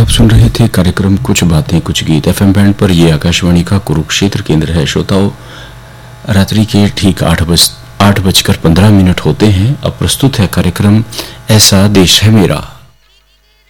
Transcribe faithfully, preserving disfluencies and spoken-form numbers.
आप सुन रहे थे कार्यक्रम कुछ बातें कुछ गीत एफएम बैंड पर। ये आकाशवाणी का कुरुक्षेत्र केंद्र है। श्रोताओं, रात्रि के ठीक आठ बज आठ बजकर पंद्रह मिनट होते हैं। अब प्रस्तुत है कार्यक्रम ऐसा देश है मेरा।